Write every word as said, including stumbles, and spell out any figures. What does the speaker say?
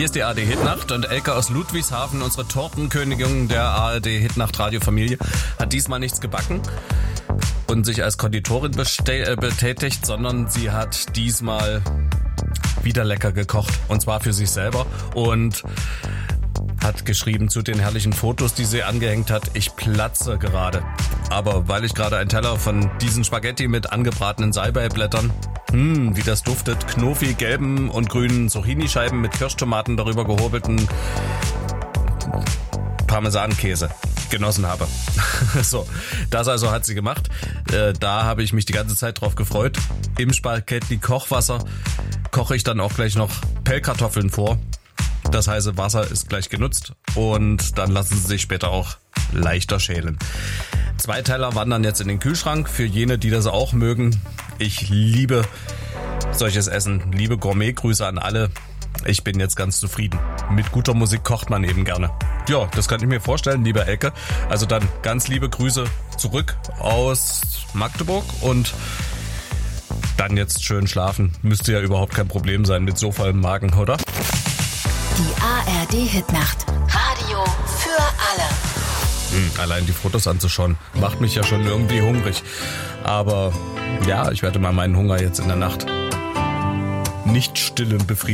Hier ist die A R D-Hitnacht und Elke aus Ludwigshafen, unsere Tortenkönigin der A R D-Hitnacht-Radiofamilie, hat diesmal nichts gebacken und sich als Konditorin beste- äh, betätigt, sondern sie hat diesmal wieder lecker gekocht, und zwar für sich selber, und hat geschrieben zu den herrlichen Fotos, die sie angehängt hat: Ich platze gerade. Aber weil ich gerade einen Teller von diesen Spaghetti mit angebratenen Salbeiblättern, hm, wie das duftet, Knofi, gelben und grünen Zucchini-Scheiben mit Kirschtomaten, darüber gehobelten Parmesankäse genossen habe. So, das also hat sie gemacht. Äh, da habe ich mich die ganze Zeit drauf gefreut. Im Spaghetti-Kochwasser koche ich dann auch gleich noch Pellkartoffeln vor. Das heiße Wasser ist gleich genutzt und dann lassen sie sich später auch leichter schälen. Zwei Teller wandern jetzt in den Kühlschrank für jene, die das auch mögen. Ich liebe solches Essen. Liebe Gourmet-Grüße an alle. Ich bin jetzt ganz zufrieden. Mit guter Musik kocht man eben gerne. Ja, das kann ich mir vorstellen, liebe Elke. Also dann ganz liebe Grüße zurück aus Magdeburg und dann jetzt schön schlafen. Müsste ja überhaupt kein Problem sein mit so vollem Magen, oder? Die A R D-Hitnacht. Radio für alle. Hm, allein die Fotos anzuschauen, macht mich ja schon irgendwie hungrig. Aber ja, ich werde mal meinen Hunger jetzt in der Nacht nicht still und befriedigen.